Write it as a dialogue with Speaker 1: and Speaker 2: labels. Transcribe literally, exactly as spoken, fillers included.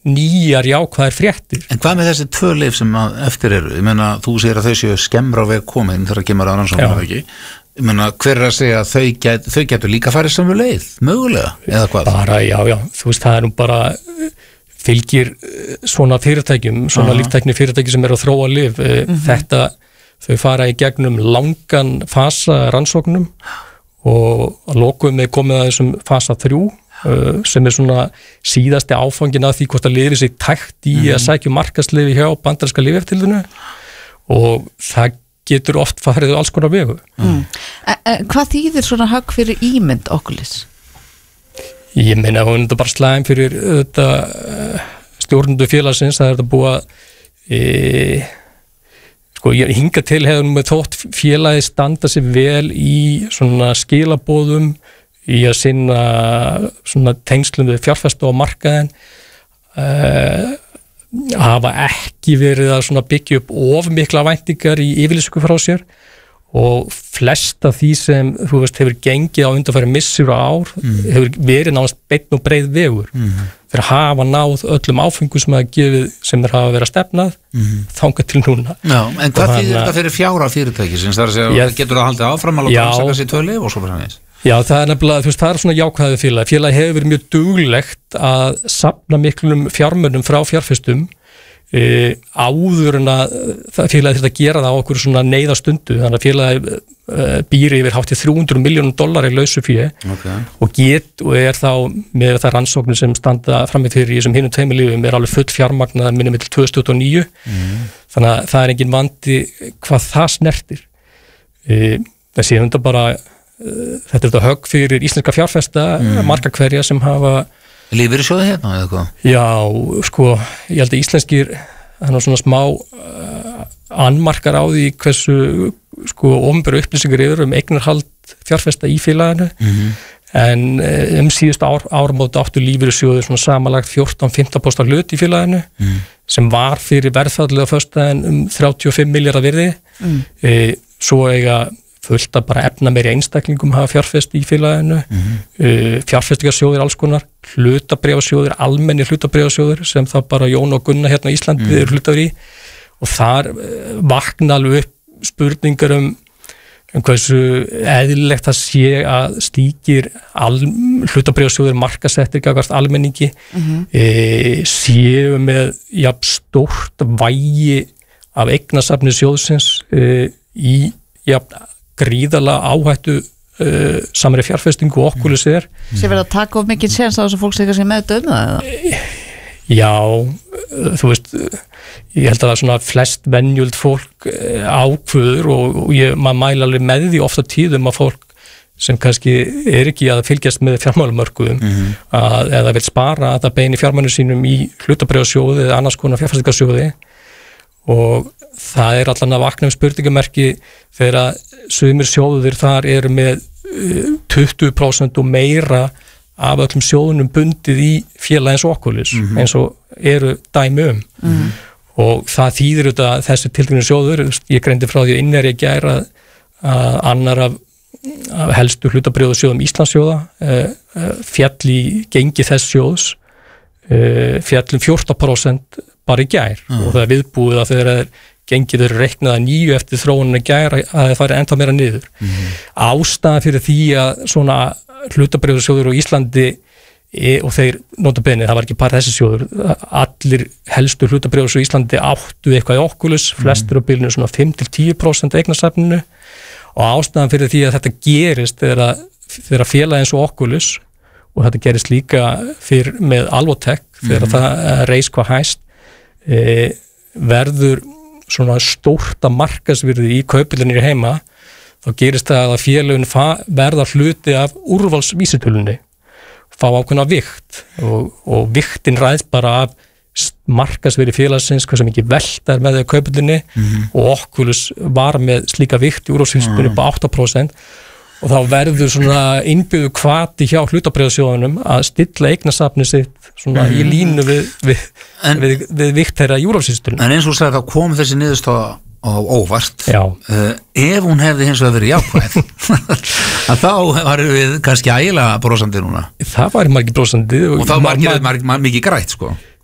Speaker 1: nýjar jákvæðar fréttir.
Speaker 2: En hvað með þessi tvö lyf sem eftir eru? Ég meina, þú segir að þau séu skemmra á veg komin þegar að kemur að rannsóknum ekki. Ég meina, hver er að segja að þau, get, þau getur líka farið sömu leið, mögulega, eða hvað?
Speaker 1: Bara, já, já, þú veist, það er nú bara fylgir svona fyrirtækjum, svona uh-huh. líftækni fyrirtæki sem eru að þróa lyf. Uh-huh. Þetta, þau fara í gegnum langan fasa rannsóknum og að lokum er komið að þessum fasa þrjú, uh, sem er svona síðasti áfangin af því hvort að lyfi sig tækt í uh-huh. að sækja markaðslyfi hjá bandaríska lyfjaeftirlitinu og það getur oft farið alls konar vegu.
Speaker 3: Mm. E, e, hvað þýðir svona högg fyrir ímynd Oculus?
Speaker 1: Ég meina, hún er þetta bara slæm fyrir þetta stjórnendur félagsins, það er þetta búið að e, sko, ég hinga til hefur með þótt félagi standa sig vel í svona skilaboðum í að sinna svona tengslum við fjárfestu á markaðin e, hafa ekki verið að svona byggja upp of mikla væntingar í yfirlýsingu frá sér og flest af því sem þú veist hefur gengið á undanfæri missur á ár mm. hefur verið nánast beinn og breið vegur mm. fyrir að hafa náð öllum áfengum sem að gefið sem þeir hafa verið að stefnað mm. þangað til núna.
Speaker 2: Já, en hvað þýðir þetta fyrir fjára fyrirtækisins? Það er að segja, getur það haldið áfram að láta ansaka sér tvö lyf og svo bara hans?
Speaker 1: Já, það er nefnilega, þú veist, það er svona jákvæðu félagi. Félagi hefur verið mjög duglegt að safna miklum fjármunum frá fjárfestum e, áður en að það félagi þurft að gera það á okkur svona neyðastundu. Þannig að félagi e, býri yfir hátt í þrjú hundruð milljónum dollara í lausu fé okay. og get og er þá með það rannsóknir sem standa frammi fyrir í þessum hinum tveimur lyfjum er alveg full fjármagnað minnum til tvö þúsund tuttugu og níu. Mm. Þannig að það er engin vandi hvað það snertir. E, það sé þetta bara þetta er þetta högg fyrir íslenska fjárfesta mm. marga hverja sem hafa
Speaker 2: lífeyrissjóði hérna eða hvað?
Speaker 1: Já, sko, ég held að íslenskir þannig svona smá uh, annmarkar á því hversu sko opinberu upplýsingar eru um eignarhald fjárfesta í félaginu mm-hmm. en um síðustu ár, áramót áttu lífeyrissjóði svona samanlagt fjórtán til fimmtán prósent hlut í félaginu mm. sem var fyrir verðfallið á föstudaginn um þrjátíu og fimm milljarða virði mm. e, svo eiga fullt að bara efna meiri einstaklingum hafa fjárfest í félaginu, mm-hmm. uh, fjárfestingarsjóðir alls konar, hlutabréfasjóðir, almennir hlutabréfasjóðir sem það bara Jón og Gunna hérna í Íslandi mm. eru hlutafér í og þar uh, vakna alveg upp spurningar um, um hversu eðlilegt það sé að slíkir hlutabréfasjóðir markasettir gagnvart almenningi mm-hmm. uh, séu með jafn stórt vægi af eignasafni sjóðsins uh, í jafn gríðarlega áhættu uh, samri fjárfestingu og Oculus er.
Speaker 3: Sér verið að taka of mikið séns á þess að fólk segja sig með dömu það?
Speaker 1: Já, þú veist, ég held að það er svona flest venjult fólk ákvöður og, og ég, maður mæla alveg með því ofta tíðum að fólk sem kannski er ekki að fylgjast með fjármálumörkuðum mm-hmm. að eða vil spara að það beini fjármálum sínum í hlutabréfasjóði eða annars konar fjárfestingarsjóði og það er allan að vakna um spurningamerki þegar að sumir sjóðir þar eru með tuttugu prósent og meira af öllum sjóðunum bundið í félagi eins og Oculus mm-hmm. eins og eru dæmi um mm-hmm. og það þýðir auðvitað þessi tilgrunni sjóður, ég greindi frá því að inn er ég gæra að annar af, af helstu hlutabréfasjóðum Íslandssjóða uh, uh, fjall í gengi þess sjóðs uh, fjall um fjórtán prósent bara í gær mm. og það er viðbúið að þegar gengið eru reiknaða nýju eftir þróuninu gær að það fari ennþá meira niður. Mm. Ástæðan fyrir því að svona hlutabréfasjóður á Íslandi e, og þeir nota bene, það var ekki bara þessi sjóður, allir helstu hlutabréfasjóður á Íslandi áttu eitthvað í Oculus, flestir mm. á bilinu svona fimm til tíu prósent eignasafninu og ástæðan fyrir því að þetta gerist þegar, þegar félagi eins og Oculus og þetta gerist líka fyrir með Alvotech þegar mm. það reis hvað hæst E, verður svona stórta markaðsvirði í kaupillinni heima, þá gerist það að félögin verða hluti af úrvalsvísitölunni, fá ákveðna vikt og, og viktin ræðst bara af markaðsvirði félagsins, hversu mikið velta er með þau kaupillinni mm-hmm. og Oculus var með slíka vikt í úrvalsvísitölunni mm. på átta prósent og þá verður svona innbyggðu hvati hjá hlutabréfasjóðunum að stilla eignasafni sitt svona mm. í línu við, við, en, við, við vikt þeirra júrófsýstunum.
Speaker 2: En eins og sagði þá kom þessi niðurstaða á óvart.
Speaker 1: Já.
Speaker 2: Uh, ef hún hefði hins vegar verið jákvæð, að þá varum við kannski ægilega brosandi núna.
Speaker 1: Það var margir brosandi.
Speaker 2: Og, og þá margir, margir, margir mikið grætt, sko.